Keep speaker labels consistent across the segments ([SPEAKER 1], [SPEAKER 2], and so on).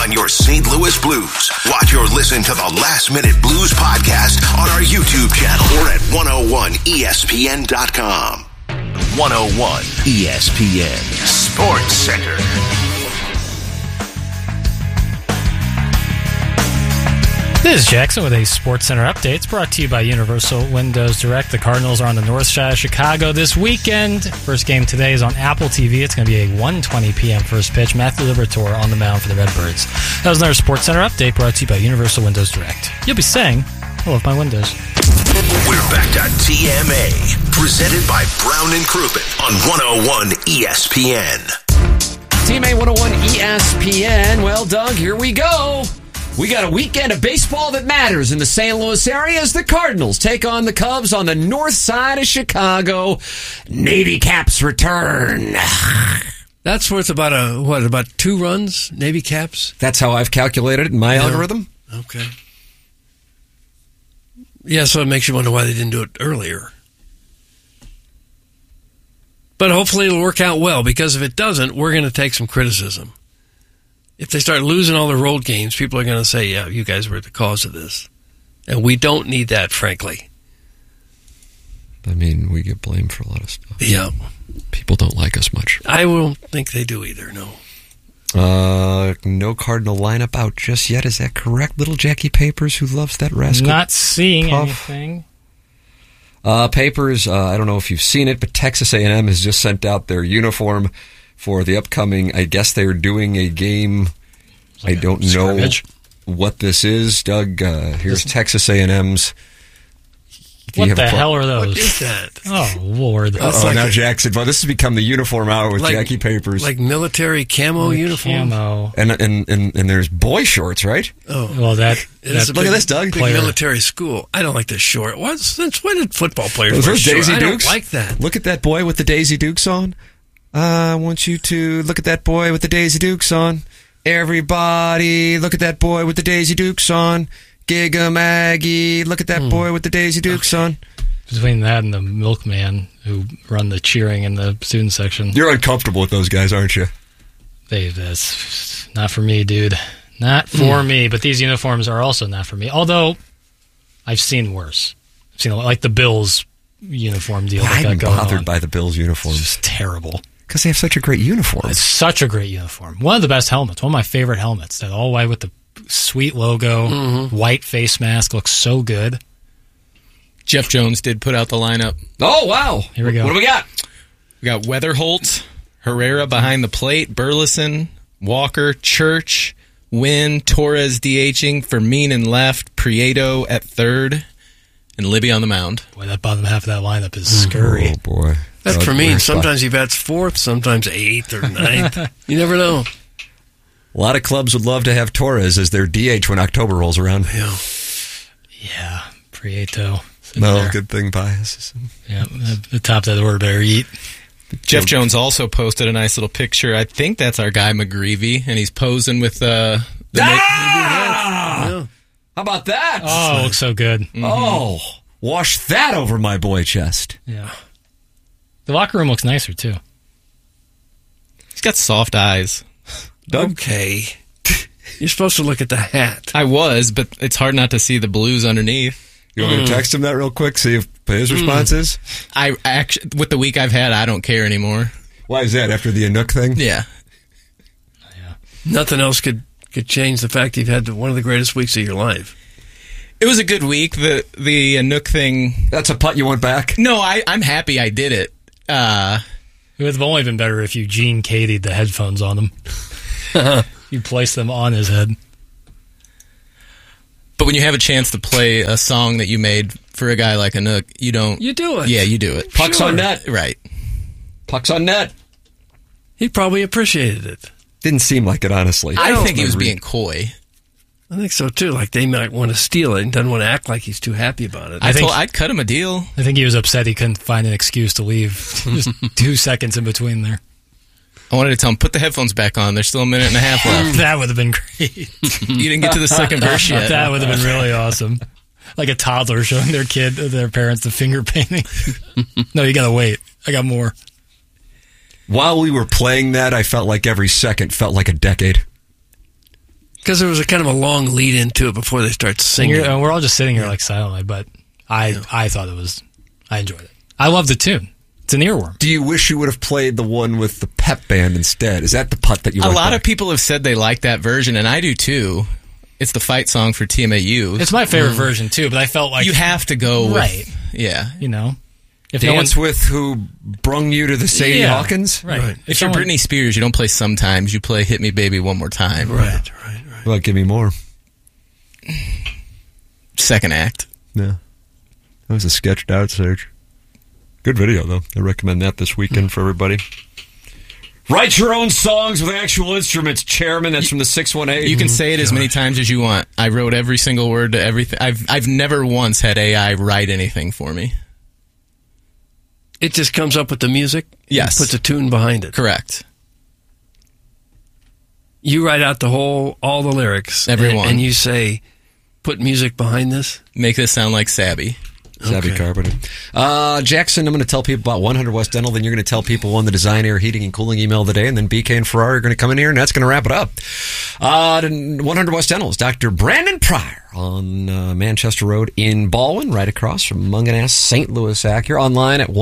[SPEAKER 1] on your St. Louis Blues. Watch or listen to the Last Minute Blues podcast on our YouTube channel or at 101ESPN.com. 101 ESPN Sports Center.
[SPEAKER 2] This is Jackson with a Sports Center update. It's brought to you by Universal Windows Direct. The Cardinals are on the north side of Chicago this weekend. First game today is on Apple TV. It's going to be a 1:20 p.m. first pitch. Matthew Liberatore on the mound for the Redbirds. That was another Sports Center update brought to you by Universal Windows Direct. You'll be saying, I love my windows.
[SPEAKER 1] We're back to TMA, presented by Brown and Crouppen on 101 ESPN.
[SPEAKER 3] TMA 101 ESPN. Well, Doug, here we go. We got a weekend of baseball that matters in the St. Louis area as the Cardinals take on the Cubs on the north side of Chicago. Navy Caps return.
[SPEAKER 4] That's worth about 2 runs, Navy Caps?
[SPEAKER 3] That's how I've calculated it in my algorithm.
[SPEAKER 4] Okay. Yeah, so it makes you wonder why they didn't do it earlier. But hopefully it'll work out well, because if it doesn't, we're going to take some criticism. If they start losing all the road games, people are going to say, yeah, you guys were the cause of this. And we don't need that, frankly.
[SPEAKER 5] I mean, we get blamed for a lot of stuff.
[SPEAKER 4] Yeah.
[SPEAKER 5] People don't like us much.
[SPEAKER 4] I don't think they do either, no.
[SPEAKER 5] No Cardinal lineup out just yet. Is that correct, little Jackie Papers, who loves that rascal?
[SPEAKER 2] Not seeing
[SPEAKER 5] Puff.
[SPEAKER 2] anything.
[SPEAKER 5] Papers, I don't know if you've seen it, but Texas A&M has just sent out their uniform for the upcoming, I guess they're doing a game.
[SPEAKER 2] Like
[SPEAKER 5] I don't know what this is. Doug, here's Texas A&M's.
[SPEAKER 2] What the hell are those?
[SPEAKER 4] What is that?
[SPEAKER 2] Oh, Lord.
[SPEAKER 5] Now Jackson. Well, this has become the uniform hour with Jackie Papers.
[SPEAKER 4] Like military camo uniform?
[SPEAKER 2] Camo.
[SPEAKER 5] And there's boy shorts, right?
[SPEAKER 4] Oh.
[SPEAKER 2] Well,
[SPEAKER 5] look at this, Doug.
[SPEAKER 4] Big military school. I don't like this short. Since when did football players wear
[SPEAKER 5] Daisy
[SPEAKER 4] shorts?
[SPEAKER 5] Dukes?
[SPEAKER 4] I don't like that.
[SPEAKER 5] Look at that boy with the Daisy Dukes on. I want you to look at that boy with the Daisy Dukes on. Everybody, look at that boy with the Daisy Dukes on. Giga Maggie, look at that boy with the Daisy Dukes on.
[SPEAKER 2] Between that and the milkman who run the cheering in the student section.
[SPEAKER 5] You're uncomfortable with those guys, aren't you?
[SPEAKER 2] That's not for me, dude. Not for me. But these uniforms are also not for me. Although, I've seen worse. I've seen like the Bills uniform deal that got going on.
[SPEAKER 5] I'm bothered by the Bills uniforms.
[SPEAKER 2] It's terrible.
[SPEAKER 5] Because they have such a great uniform.
[SPEAKER 2] It's such a great uniform. One of the best helmets. One of my favorite helmets. That all white with the sweet logo, white face mask. Looks so good.
[SPEAKER 6] Jeff Jones did put out the lineup.
[SPEAKER 3] Oh, wow.
[SPEAKER 2] Here we go.
[SPEAKER 3] What do we got?
[SPEAKER 6] We got Weatherholt, Herrera behind the plate, Burleson, Walker, Church, Wynn, Torres DHing, Fermin in left, Prieto at third, and Libby on the mound.
[SPEAKER 2] Boy, that bottom half of that lineup is scurry.
[SPEAKER 5] Oh, boy.
[SPEAKER 4] That's for me. Sometimes he bats 4th, sometimes 8th or 9th. You never know.
[SPEAKER 5] A lot of clubs would love to have Torres as their DH when October rolls around.
[SPEAKER 2] Yeah, Prieto.
[SPEAKER 5] No, good thing bias.
[SPEAKER 2] Yeah, the top of that order better eat.
[SPEAKER 6] Jeff Jones also posted a nice little picture. I think that's our guy McGreevy, and he's posing with the
[SPEAKER 3] How about that?
[SPEAKER 2] Oh, it looks so good.
[SPEAKER 5] Mm-hmm. Oh, wash that over my boy chest.
[SPEAKER 2] Yeah. The locker room looks nicer, too.
[SPEAKER 6] He's got soft eyes.
[SPEAKER 4] Okay. You're supposed to look at the hat.
[SPEAKER 6] I was, but it's hard not to see the blues underneath.
[SPEAKER 5] You want me to text him that real quick, see if his response is?
[SPEAKER 6] I actually, with the week I've had, I don't care anymore.
[SPEAKER 5] Why is that? After the Inuk thing?
[SPEAKER 6] Yeah.
[SPEAKER 4] Nothing else could change the fact you've had one of the greatest weeks of your life.
[SPEAKER 6] It was a good week. The Inuk thing.
[SPEAKER 5] That's a putt you want back?
[SPEAKER 6] No, I'm happy I did it.
[SPEAKER 2] It would have only been better if you Gene Katie'd the headphones on him. You placed them on his head.
[SPEAKER 6] But when you have a chance to play a song that you made for a guy like Inuk, you don't.
[SPEAKER 4] You do it.
[SPEAKER 6] Yeah, you do it.
[SPEAKER 3] Pucks on net.
[SPEAKER 6] Right.
[SPEAKER 3] Pucks on net.
[SPEAKER 4] He probably appreciated it.
[SPEAKER 5] Didn't seem like it, honestly.
[SPEAKER 6] I think he was being coy.
[SPEAKER 4] I think so, too. Like, they might want to steal it and doesn't want to act like he's too happy about it.
[SPEAKER 6] I'd cut him a deal.
[SPEAKER 2] I think he was upset he couldn't find an excuse to leave. Just 2 seconds in between there.
[SPEAKER 6] I wanted to tell him, put the headphones back on. There's still a minute and a half left.
[SPEAKER 2] That would have been great.
[SPEAKER 6] You didn't get to the second verse yet.
[SPEAKER 2] That would have been really awesome. Like a toddler showing their parents the finger painting. No, you gotta wait. I got more.
[SPEAKER 5] While we were playing that, I felt like every second felt like a decade.
[SPEAKER 4] Because there was a kind of a long lead into it before they start singing.
[SPEAKER 2] And we're all just sitting here like silently, but I thought I enjoyed it. I love the tune. It's an earworm.
[SPEAKER 5] Do you wish you would have played the one with the pep band instead? Is that the putt that you
[SPEAKER 6] A
[SPEAKER 5] went
[SPEAKER 6] lot
[SPEAKER 5] back?
[SPEAKER 6] of people have said they like that version, and I do too. It's the fight song for TMAU.
[SPEAKER 2] It's my favorite version too, but I felt like
[SPEAKER 6] you have to go with,
[SPEAKER 2] right.
[SPEAKER 6] Yeah.
[SPEAKER 2] You know, if
[SPEAKER 5] Dance with who brung you to the Sadie Hawkins?
[SPEAKER 2] right?
[SPEAKER 6] If you're Britney Spears, you don't play Sometimes. You play Hit Me Baby One More Time.
[SPEAKER 4] Right.
[SPEAKER 5] Well, give me more.
[SPEAKER 6] Second act.
[SPEAKER 5] Yeah. That was a sketched out, Serge. Good video, though. I recommend that this weekend for everybody. Write your own songs with actual instruments, Chairman. That's from the 618.
[SPEAKER 6] You can say it as many times as you want. I wrote every single word to everything. I've never once had AI write anything for me.
[SPEAKER 4] It just comes up with the music?
[SPEAKER 6] Yes.
[SPEAKER 4] Puts a tune behind it.
[SPEAKER 6] Correct.
[SPEAKER 4] You write out all the lyrics.
[SPEAKER 6] Everyone.
[SPEAKER 4] And you say, put music behind this?
[SPEAKER 6] Make this sound like Sabby.
[SPEAKER 5] Savvy Carpenter. Jackson, I'm going to tell people about 100 West Dental. Then you're going to tell people on the Design, Air, Heating, and Cooling email of the day. And then BK and Ferrari are going to come in here, and that's going to wrap it up. 100 West Dental is Dr. Brandon Pryor on Manchester Road in Baldwin, right across from Munganess St. Louis Acura. Online at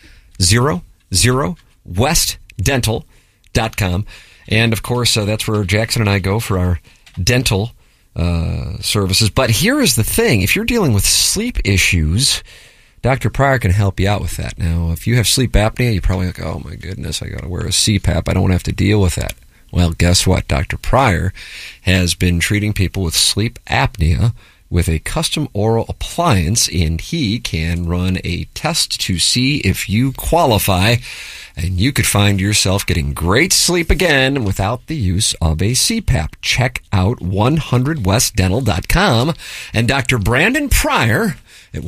[SPEAKER 5] 100westdental.com. And, of course, that's where Jackson and I go for our dental services. But here is the thing. If you're dealing with sleep issues, Dr. Pryor can help you out with that. Now, if you have sleep apnea, you're probably like, oh my goodness, I got to wear a CPAP. I don't have to deal with that. Well, guess what? Dr. Pryor has been treating people with sleep apnea with a custom oral appliance, and he can run a test to see if you qualify, and you could find yourself getting great sleep again without the use of a CPAP. Check out 100westdental.com and Dr. Brandon Pryor at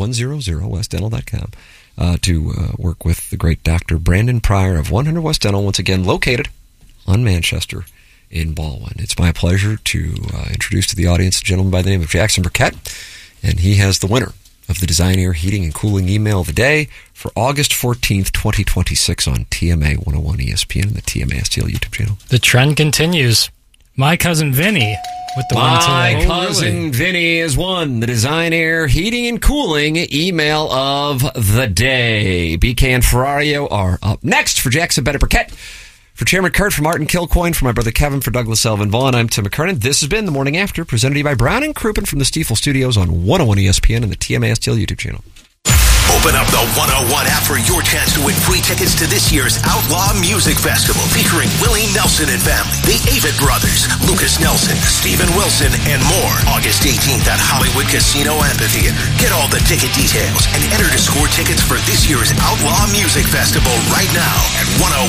[SPEAKER 5] 100westdental.com to work with the great Dr. Brandon Pryor of 100 West Dental, once again located on Manchester in Baldwin. It's my pleasure to introduce to the audience a gentleman by the name of Jackson Burkett, and he has the winner of the Design, Air, Heating, and Cooling email of the day for August 14th, 2026 on TMA 101 ESPN and the TMA STL YouTube channel.
[SPEAKER 2] The trend continues. My cousin Vinny with the one today.
[SPEAKER 5] My cousin Vinny has won the Design, Air, Heating, and Cooling email of the day. BK and Ferrario are up next. For Jackson Burkett, for Chairman Kurt, for Martin Kilcoyne, for my brother Kevin, for Douglas Elvin Vaughn, I'm Tim McKernan. This has been The Morning After, presented to you by Brown and Crouppen from the Stiefel Studios on 101 ESPN and the TMA STL YouTube channel.
[SPEAKER 1] Open up the 101 app for your chance to win free tickets to this year's Outlaw Music Festival, featuring Willie Nelson and family, the Avett Brothers, Lucas Nelson, Steven Wilson, and more. August 18th at Hollywood Casino Amphitheater. Get all the ticket details and enter to score tickets for this year's Outlaw Music Festival right now at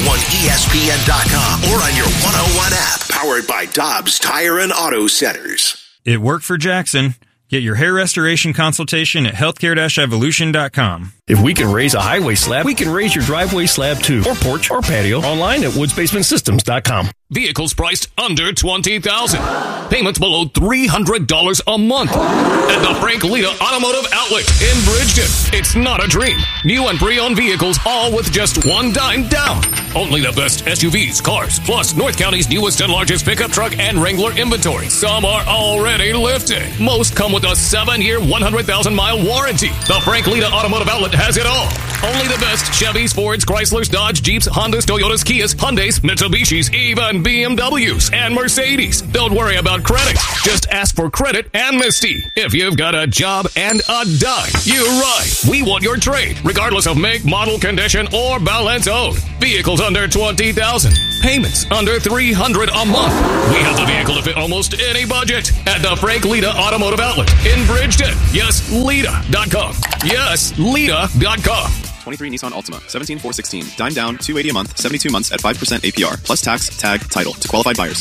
[SPEAKER 1] 101ESPN.com or on your 101 app, powered by Dobbs Tire and Auto Centers.
[SPEAKER 7] It worked for Jackson. Get your hair restoration consultation at healthcare-evolution.com.
[SPEAKER 8] If we can raise a highway slab, we can raise your driveway slab too, or porch or patio. Online at woodsbasementsystems.com.
[SPEAKER 9] Vehicles priced under $20,000. Payments below $300 a month. At the Frank Lita Automotive Outlet in Bridgeton. It's not a dream. New and pre-owned vehicles, all with just $1 down. Only the best SUVs, cars, plus North County's newest and largest pickup truck and Wrangler inventory. Some are already lifted. Most come with a 7-year, 100,000-mile warranty. The Frank Lita Automotive Outlet has it all. Only the best Chevys, Fords, Chryslers, Dodge, Jeeps, Hondas, Toyotas, Kias, Hyundais, Mitsubishis, even BMWs and Mercedes. Don't worry about credit. Just ask for credit amnesty. If you've got a job and a dime, you're right. We want your trade, regardless of make, model, condition, or balance owed. Vehicles under $20,000. Payments under $300 a month. We have the vehicle to fit almost any budget at the Frank Lita Automotive Outlet in Bridgeton. Yes, Lita.com. Yes, Lita.com.
[SPEAKER 10] 23 Nissan Altima, 17,416. Dime down, $280 a month, 72 months at 5% APR, plus tax, tag, title to qualified buyers.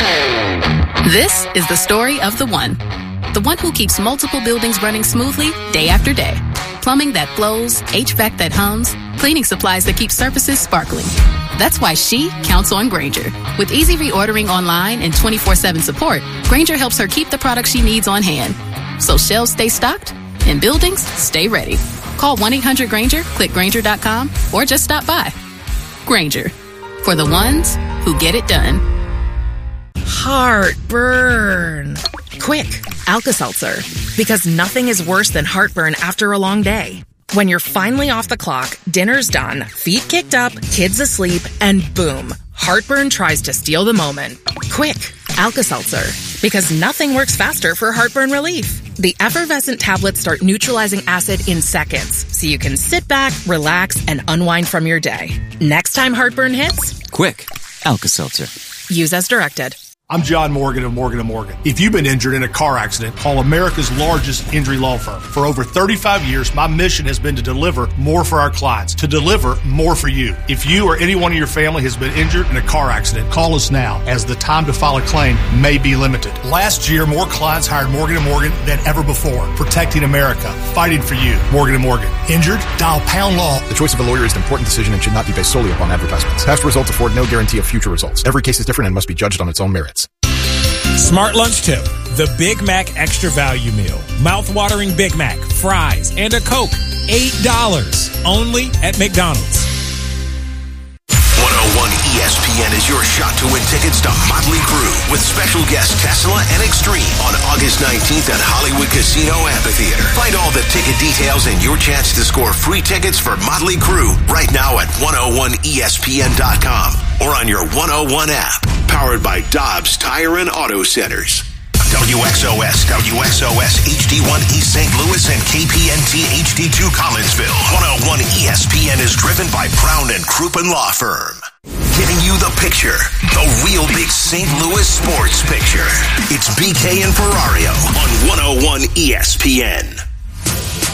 [SPEAKER 11] This is the story of the one. The one who keeps multiple buildings running smoothly day after day. Plumbing that flows, HVAC that hums, cleaning supplies that keep surfaces sparkling. That's why she counts on Grainger. With easy reordering online and 24/7 support, Grainger helps her keep the products she needs on hand. So shelves stay stocked and buildings stay ready. Call 1-800-GRAINGER, click Grainger.com, or just stop by. Grainger, for the ones who get it done.
[SPEAKER 12] Heartburn. Quick, Alka-Seltzer. Because nothing is worse than heartburn after a long day. When you're finally off the clock, dinner's done, feet kicked up, kids asleep, and boom, heartburn tries to steal the moment. Quick, Alka-Seltzer. Because nothing works faster for heartburn relief. The effervescent tablets start neutralizing acid in seconds, so you can sit back, relax, and unwind from your day. Next time heartburn hits,
[SPEAKER 13] quick, Alka-Seltzer.
[SPEAKER 12] Use as directed.
[SPEAKER 14] I'm John Morgan of Morgan & Morgan. If you've been injured in a car accident, call America's largest injury law firm. For over 35 years, my mission has been to deliver more for our clients, to deliver more for you. If you or anyone in your family has been injured in a car accident, call us now, as the time to file a claim may be limited. Last year, more clients hired Morgan & Morgan than ever before, protecting America, fighting for you. Morgan & Morgan. Injured? Dial pound law.
[SPEAKER 15] The choice of a lawyer is an important decision and should not be based solely upon advertisements. Past results afford no guarantee of future results. Every case is different and must be judged on its own merits.
[SPEAKER 16] Smart Lunch Tip, the Big Mac Extra Value Meal. Mouth-watering Big Mac, fries, and a Coke. $8 only at McDonald's.
[SPEAKER 1] 101 ESPN is your shot to win tickets to Motley Crue with special guests Tesla and Extreme on August 19th at Hollywood Casino Amphitheater. Find all the ticket details and your chance to score free tickets for Motley Crue right now at 101ESPN.com or on your 101 app. Powered by Dobbs Tire and Auto Centers. WXOS, WXOS HD1 East St. Louis, and KPNT HD2 Collinsville. 101 ESPN is driven by Brown and Crouppen Law Firm. Giving you the picture, the real big St. Louis sports picture. It's BK and Ferrario on 101 ESPN.